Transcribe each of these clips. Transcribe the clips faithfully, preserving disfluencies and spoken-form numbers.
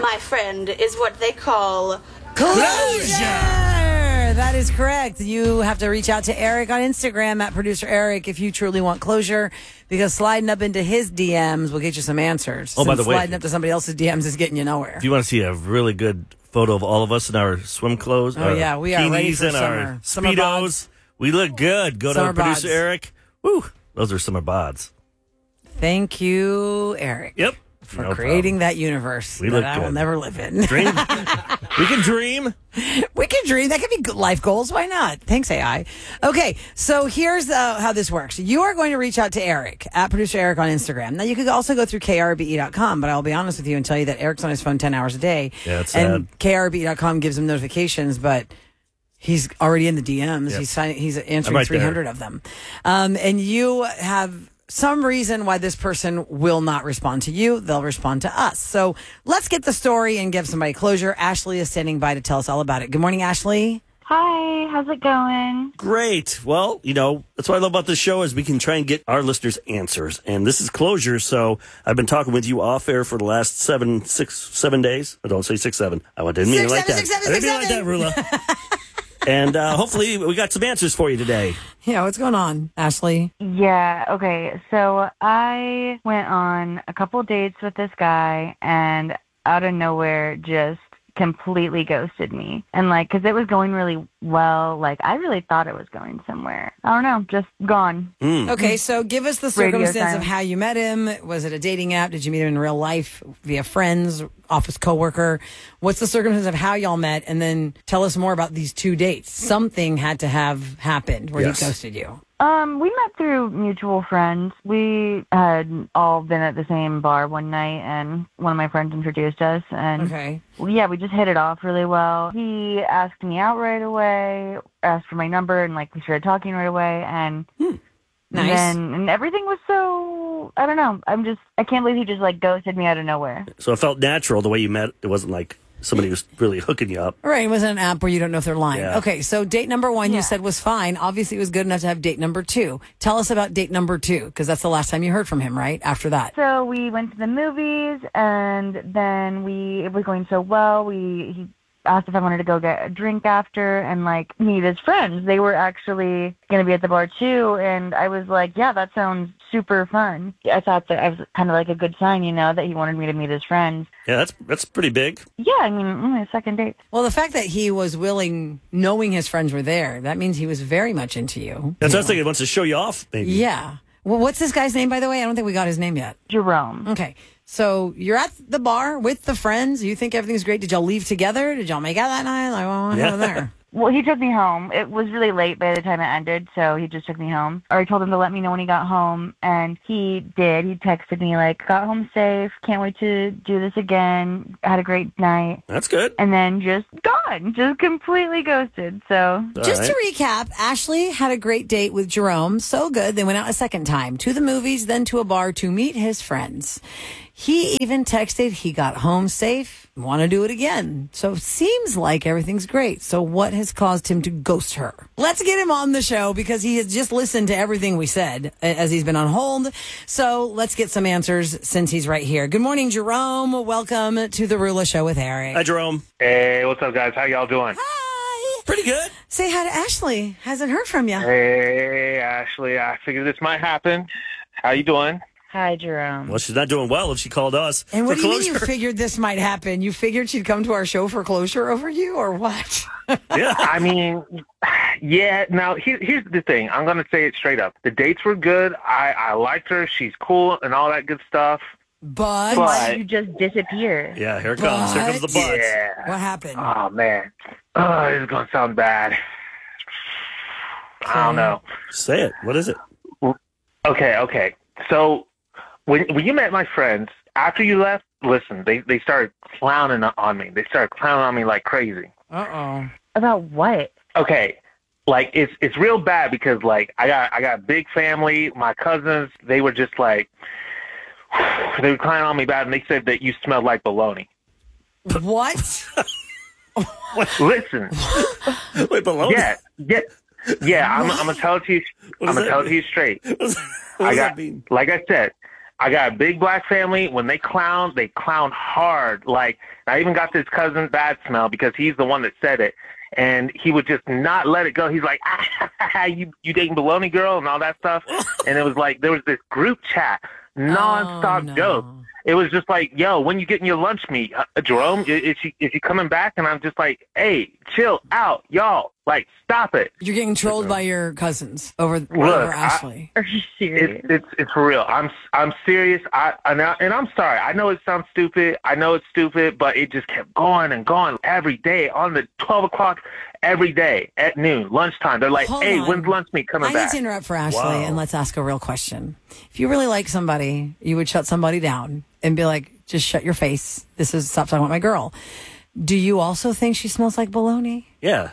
my friend, is what they call Closure! That is correct. You have to reach out to Eric on Instagram at Producer Eric if you truly want closure, because sliding up into his D Ms will get you some answers. Oh, by the way, sliding up to somebody else's D Ms is getting you nowhere. If you want to see a really good photo of all of us in our swim clothes, oh, yeah, we are ready for and summer. our Summer Speedos, bods. we look good. Go Summer to Producer bods. Eric. Woo, those are summer bods. Thank you, Eric. Yep. For No creating problem. that universe We that look I will good. never live in. Dream. We can dream. We can dream. That could be good life goals. Why not? Thanks, A I. Okay, so here's uh, how this works. You are going to reach out to Eric, at Producer Eric on Instagram. Now, you could also go through K R B E dot com, but I'll be honest with you and tell you that Eric's on his phone ten hours a day. Yeah, it's and sad. K R B E dot com gives him notifications, but he's already in the D Ms. Yep. He's sign- he's I'm answering right three hundred there. of them. Um, and you have some reason why this person will not respond to you. They'll respond to us. So let's get the story and give somebody closure. Ashley is standing by to tell us all about it. Good morning, Ashley. Hi, how's it going? Great. Well, you know, that's what I love about this show is we can try and get our listeners answers. And this is closure. So I've been talking with you off air for the last seven, six, seven days. I don't say six, seven. Oh, I didn't mean Six, it like seven, that. six, seven, I didn't six, mean it like that, Rula. And uh, hopefully we got some answers for you today. Yeah, what's going on, Ashley? Yeah, okay. So I went on a couple dates with this guy and out of nowhere just completely ghosted me. And like, because it was going really well, like I really thought it was going somewhere. I don't know, just gone. Mm. Okay, so give us the Radio circumstance of silence. how you met him. Was it a dating app? Did you meet him in real life via friends, office coworker? What's the circumstance of how y'all met? And then tell us more about these two dates. Something had to have happened where Yes. he ghosted you. Um, we met through mutual friends. We had all been at the same bar one night, and one of my friends introduced us. And Okay. yeah, we just hit it off really well. He asked me out right away, asked for my number, and like we started talking right away. And Nice. then and everything was so, I don't know. I'm just, I can't believe he just like ghosted me out of nowhere. So it felt natural the way you met. It wasn't like somebody was really hooking you up. Right, it wasn't an app where you don't know if they're lying. Yeah. Okay, so date number one you Yeah. said was fine. Obviously, it was good enough to have date number two. Tell us about date number two, because that's the last time you heard from him, right? After that. So we went to the movies, and then we, it was going so well. We, he asked if I wanted to go get a drink after and like meet his friends. They were actually going to be at the bar too. And I was like, yeah, that sounds super fun. I thought that I was kind of like a good sign, you know, that he wanted me to meet his friends. Yeah, that's that's pretty big. Yeah, I mean, only a second date. Well, the fact that he was willing, knowing his friends were there, that means he was very much into you. That's what I was thinking. He wants to show you off, maybe. Yeah. Well, what's this guy's name, by the way? I don't think we got his name yet. Jerome. Okay. So you're at the bar with the friends. You think everything's great. Did y'all leave together? Did y'all make out that night? Like, what Yeah. happened there? Well, he took me home. It was really late by the time it ended, so he just took me home. Or I told him to let me know when he got home, and he did. He texted me, like, got home safe, can't wait to do this again, had a great night, That's good. and then just gone, just completely ghosted, so... All Just right. to recap, Ashley had a great date with Jerome. So good. They went out a second time to the movies, then to a bar to meet his friends. He even texted he got home safe, want to do it again. So seems like everything's great. So what has caused him to ghost her? Let's get him on the show because he has just listened to everything we said as he's been on hold. So let's get some answers since he's right here. Good morning, Jerome. Welcome to the Rula Show with Eric. Hi, Jerome. Hey, what's up, guys? How y'all doing? Hi. Pretty good. Say hi to Ashley. Hasn't heard from you. Hey, Ashley. I figured this might happen. How you doing? Hi, Jerome. Well, she's not doing well if she called us And what for do you mean closure. you figured this might happen? You figured she'd come to our show for closure over you, or what? Yeah. I mean, yeah. Now, here, here's the thing. I'm going to say it straight up. The dates were good. I, I liked her. She's cool and all that good stuff. But, But- Why did you just disappear? Yeah, here it comes. Here comes the But- butts. Yeah. what happened? Oh, man. Oh, this is going to sound bad. I don't know. Say it. What is it? Okay, okay. So when when you met my friends, after you left, listen, they, they started clowning on me. They started clowning on me like crazy. Uh-oh. About what? Okay, like it's it's real bad because like I got I got a big family. My cousins, they were just like they were clowning on me bad, and they said that you smelled like bologna. What? Listen, Wait, bologna? yeah, yeah, yeah. I'm I'm gonna tell it to you. What I'm does gonna that tell it mean? to you straight. What does, what I does got, that mean? like I said, I got a big black family. When they clown, they clown hard. Like, I even got this cousin Bad Smell because he's the one that said it. And he would just not let it go. He's like, ah, you, you dating baloney girl and all that stuff. And it was like, there was this group chat, nonstop Oh, no. jokes. It was just like, yo, when you getting your lunch meat? Uh, Jerome, is, is she is she coming back? And I'm just like, hey, chill out, y'all. Like, stop it. You're getting trolled by your cousins over, over Look, Ashley. Are you serious? It's it's it's for real. I'm I'm serious. I and, I and I'm sorry. I know it sounds stupid. I know it's stupid, but it just kept going and going every day on the twelve o'clock every day at noon, lunchtime. They're like, Hold hey, on. when's lunch meat coming I back? need to interrupt for Ashley Wow. and let's ask a real question. If you really like somebody, you would shut somebody down and be like, just shut your face. This is stop talking about my girl. Do you also think she smells like bologna? Yeah.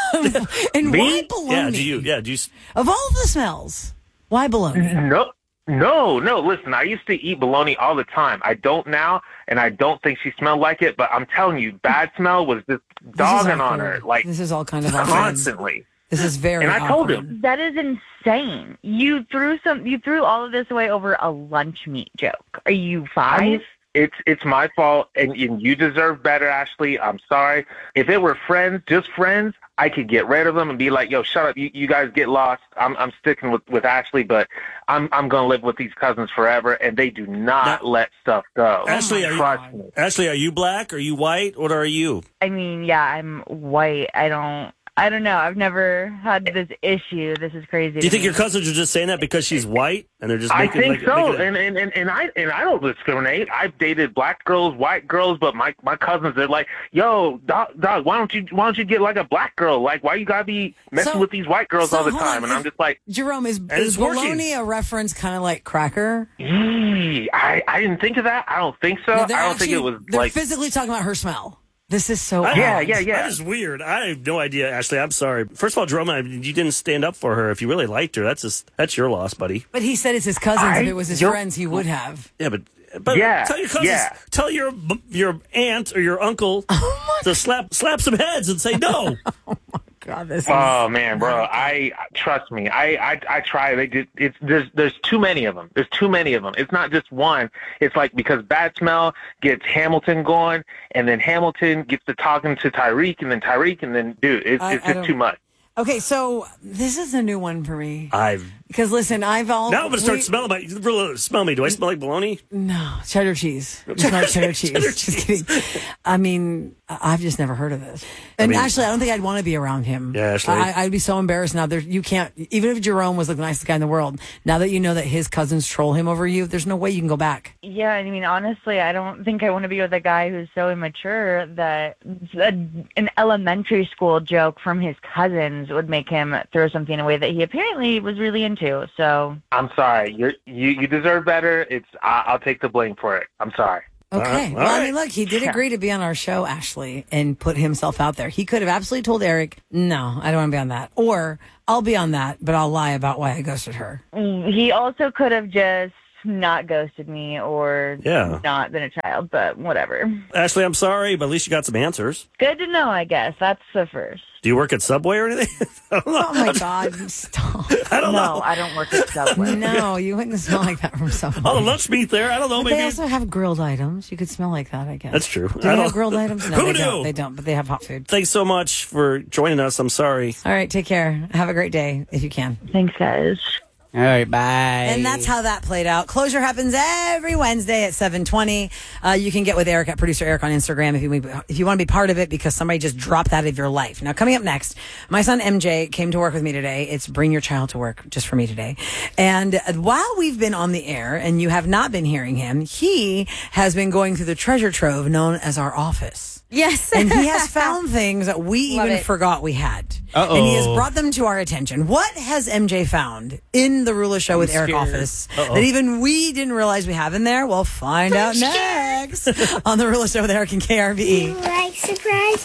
And Me? why bologna? Yeah. Do you? Yeah. Do you? s- Of all the smells, why bologna? No, no, no. Listen, I used to eat bologna all the time. I don't now, and I don't think she smelled like it. But I'm telling you, Bad Smell was just This is dogging on awkward. her, like this is all kind of awkward. constantly. This is very. And I told awkward. him. That is insane. You threw some. You threw all of this away over a lunch meat joke. Are you five? I mean, it's it's my fault, and, and you deserve better, Ashley. I'm sorry. If it were friends, just friends, I could get rid of them and be like, "Yo, shut up! You, you guys get lost. I'm I'm sticking with, with Ashley, but I'm I'm gonna live with these cousins forever, and they do not Now- let stuff go. Ashley, are you- Trust me. Ashley, are you black? Are you white? What are you? I mean, yeah, I'm white. I don't. I don't know. I've never had this issue. This is crazy. Do you think your cousins are just saying that because she's white and they're just I making think like, so, making it- and, and, and, and I and I don't discriminate. I've dated black girls, white girls, but my, my cousins, they're like, "Yo, dog, dog, why don't you why don't you get like a black girl? Like, why you gotta be messing So- with these white girls so all the hold time?" on, And is- I'm just like, Jerome, is, And is it's working. bologna a reference kind of like cracker? "Yee, I I didn't think of that. I don't think so. No, I they're don't think it actually- was They're like." physically talking about her smell. This is so I- Yeah, odd. yeah, yeah. That is weird. I have no idea, Ashley. I'm sorry. First of all, Jerome, I- you didn't stand up for her. If you really liked her, that's just, that's your loss, buddy. But he said it's his cousins. I if it was his don't- friends, he would have. Yeah, but but Yeah, tell your cousins, yeah. tell your your aunt or your uncle to slap slap some heads and say no. God, this is... Oh man, bro! I trust me. I I, I try. They did. It's there's there's too many of them. There's too many of them. It's not just one. It's like because Bad Smell gets Hamilton going, and then Hamilton gets to talking to Tyreek, and then Tyreek, and then dude, it's I- it's I just don't- too much. Okay, so this is a new one for me. I've Because listen, I've all... now I'm gonna start we- smelling my smell me. Do I smell like bologna? No, cheddar cheese. You smell like cheddar cheese. Cheddar Just kidding. I mean, I- I've just never heard of this. And mean- actually, I don't think I'd want to be around him. Yeah, Ashley. I, I'd be so embarrassed now. There, you can't, even if Jerome was the nicest guy in the world, now that you know that his cousins troll him over you, there's no way you can go back. Yeah, I mean, honestly, I don't think I want to be with a guy who's so immature that a, an elementary school joke from his cousins would make him throw something away that he apparently was really into. So, I'm sorry. You're, you you deserve better. It's I, I'll take the blame for it. I'm sorry. Okay. right, all well, I right. mean, look, he did agree to be on our show, Ashley, and put himself out there. He could have absolutely told Eric, no, I don't want to be on that. Or, I'll be on that, but I'll lie about why I ghosted her. he also could have just not ghosted me or Yeah. not been a child, but whatever. Ashley, I'm sorry, but at least you got some answers. Good to know, I guess. That's the first. Do you work at Subway or anything? I don't know. Oh, my God. Stop. I don't No, know. I don't work at Subway. No, you wouldn't smell like that from someone. Oh, the lunch meat there. I don't know. But Maybe they also have grilled items. You could smell like that, I guess. That's true. Do I they don't- have grilled items? No, Who they knew? don't. They don't, but they have hot food. Thanks so much for joining us. I'm sorry. All right, take care. Have a great day if you can. Thanks, guys. All right, bye. And that's how that played out. Closure happens every Wednesday at seven twenty. Uh, you can get with Eric at Producer Eric on Instagram if you if you want to be part of it because somebody just dropped that out of your life. Now, coming up next, my son M J came to work with me today. It's Bring Your Child to Work just for me today. And while we've been on the air and you have not been hearing him, he has been going through the treasure trove known as our office. Yes. And he has found things that we Love even it. forgot we had. Uh-oh. And he has brought them to our attention. What has M J found in the Rula Show with Eric scared. office Uh-oh. that even we didn't realize we have in there? We'll find out next on the Rula Show with Eric and K R B E. Like surprises?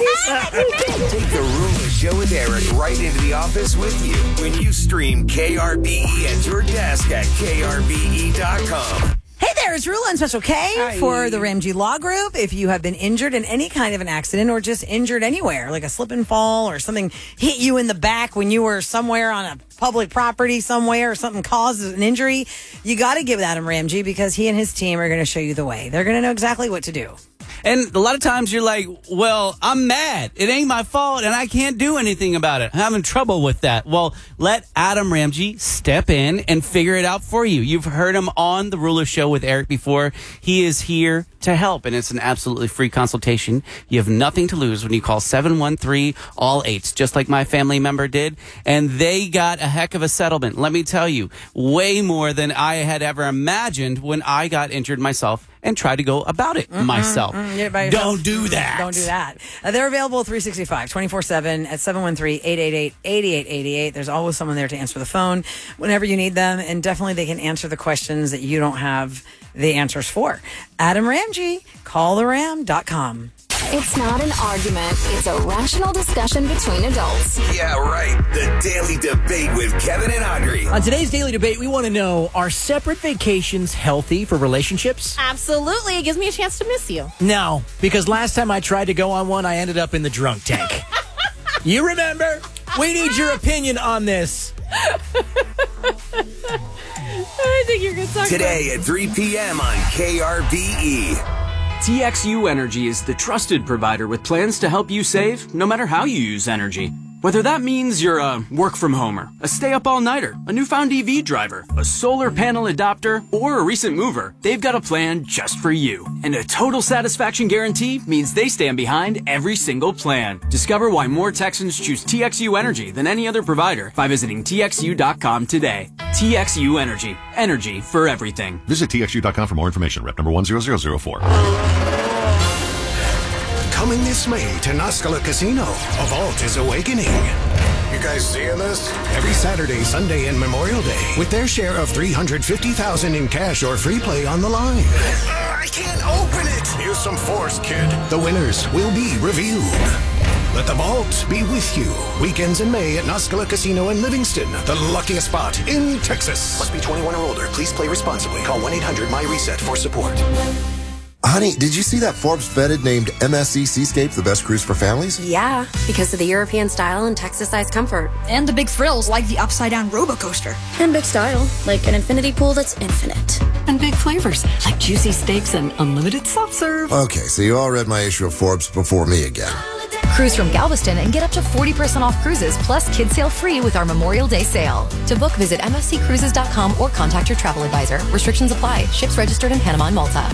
Take the Rula Show with Eric right into the office with you when you stream K R B E at your desk at K R B E dot com. Hey there, there. It's Rula and Special K Hi. for the Ramsey Law Group. If you have been injured in any kind of an accident or just injured anywhere, like a slip and fall or something hit you in the back when you were somewhere on a public property somewhere or something causes an injury, you got to give Adam Ramsey because he and his team are going to show you the way. They're going to know exactly what to do. And a lot of times you're like, well, I'm mad. It ain't my fault, and I can't do anything about it. I'm having trouble with that. Well, let Adam Ramsey step in and figure it out for you. You've heard him on The Ruler Show with Eric before. He is here to help, and it's an absolutely free consultation. You have nothing to lose when you call seven one three, all eights, just like my family member did, and they got a heck of a settlement. Let me tell you, way more than I had ever imagined when I got injured myself and tried to go about it mm-hmm, myself. Mm-hmm, yeah, by Don't do that. Don't do that. Uh, they're available three sixty-five, twenty-four seven at seven one three, eight eight eight, eight eight eight eight. There's always someone there to answer the phone whenever you need them, and definitely they can answer the questions that you don't have the answers for. Adam Ramsey, call the ram dot com. It's not an argument. It's a rational discussion between adults. Yeah, right. The Daily Debate with Kevin and Audrey. On today's Daily Debate, we want to know, are separate vacations healthy for relationships? Absolutely. It gives me a chance to miss you. No, because last time I tried to go on one, I ended up in the drunk tank. You remember? We need your opinion on this. I think you're going to talk Today at three p.m. on K R B E. T X U Energy is the trusted provider with plans to help you save no matter how you use energy. Whether that means you're a work-from-homer, a stay-up-all-nighter, a newfound E V driver, a solar panel adopter, or a recent mover, they've got a plan just for you. And a total satisfaction guarantee means they stand behind every single plan. Discover why more Texans choose T X U Energy than any other provider by visiting T X U dot com today. T X U Energy. Energy for everything. Visit T X U dot com for more information. Rep number one zero zero zero four. Coming this May to Noscala Casino, a vault is awakening. You guys seeing this? Every Saturday, Sunday, and Memorial Day, with their share of three hundred fifty thousand dollars in cash or free play on the line. Uh, I can't open it! Use some force, kid. The winners will be revealed. Let the vault be with you. Weekends in May at Noscala Casino in Livingston, the luckiest spot in Texas. Must be twenty-one or older. Please play responsibly. Call one eight hundred my reset for support. Honey, did you see that Forbes vetted named M S C Seascape the best cruise for families? Yeah, because of the European style and Texas-sized comfort. And the big thrills, like the upside-down roller-coaster. And big style, like an infinity pool that's infinite. And big flavors, like juicy steaks and unlimited soft serve. Okay, so you all read my issue of Forbes before me again. Cruise from Galveston and get up to forty percent off cruises plus kids sail free with our Memorial Day sale. To book, visit M S C cruises dot com or contact your travel advisor. Restrictions apply. Ships registered in Panama and Malta.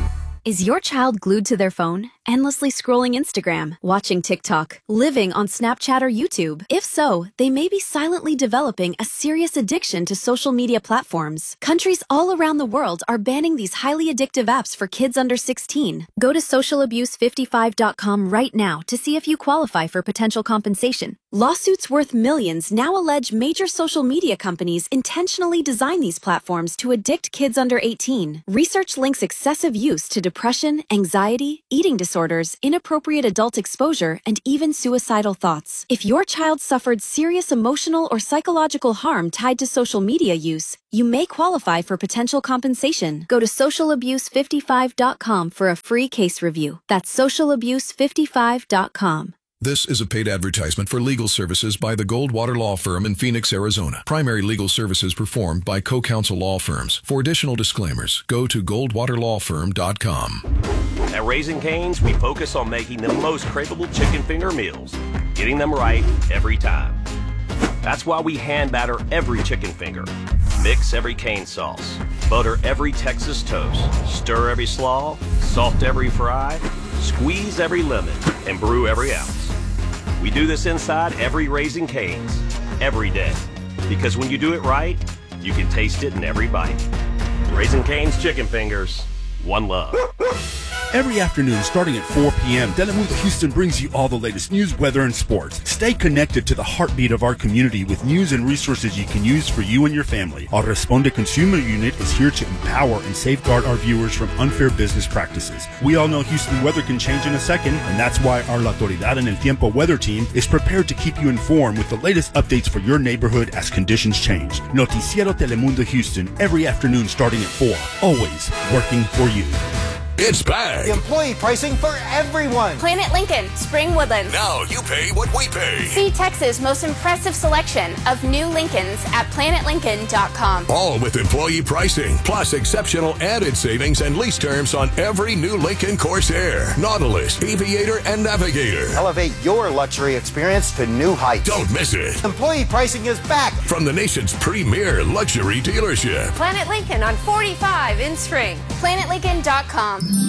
Is your child glued to their phone, endlessly scrolling Instagram, watching TikTok, living on Snapchat or YouTube? If so, they may be silently developing a serious addiction to social media platforms. Countries all around the world are banning these highly addictive apps for kids under sixteen. Go to social abuse fifty-five dot com right now to see if you qualify for potential compensation. Lawsuits worth millions now allege major social media companies intentionally design these platforms to addict kids under eighteen. Research links excessive use to depression, anxiety, eating disorders, inappropriate adult exposure, and even suicidal thoughts. If your child suffered serious emotional or psychological harm tied to social media use, you may qualify for potential compensation. Go to social abuse fifty-five dot com for a free case review. That's social abuse fifty-five dot com. This is a paid advertisement for legal services by the Goldwater Law Firm in Phoenix, Arizona. Primary legal services performed by co-counsel law firms. For additional disclaimers, go to goldwater law firm dot com. At Raising Cane's, we focus on making the most craveable chicken finger meals, getting them right every time. That's why we hand batter every chicken finger, mix every cane sauce, butter every Texas toast, stir every slaw, salt every fry, squeeze every lemon, and brew every ounce. We do this inside every Raising Cane's, every day. Because when you do it right, you can taste it in every bite. Raising Cane's chicken fingers, one love. Every afternoon starting at four p.m., Telemundo Houston brings you all the latest news, weather, and sports. Stay connected to the heartbeat of our community with news and resources you can use for you and your family. Our Responde Consumer Unit is here to empower and safeguard our viewers from unfair business practices. We all know Houston weather can change in a second, and that's why our La Autoridad en el Tiempo weather team is prepared to keep you informed with the latest updates for your neighborhood as conditions change. Noticiero Telemundo Houston every afternoon starting at four. Always working for you. It's back. Employee pricing for everyone. Planet Lincoln, Spring Woodlands. Now you pay what we pay. See Texas' most impressive selection of new Lincolns at planet lincoln dot com. All with employee pricing, plus exceptional added savings and lease terms on every new Lincoln Corsair, Nautilus, Aviator, and Navigator. Elevate your luxury experience to new heights. Don't miss it. Employee pricing is back. From the nation's premier luxury dealership. Planet Lincoln on forty-five in Spring. planet lincoln dot com.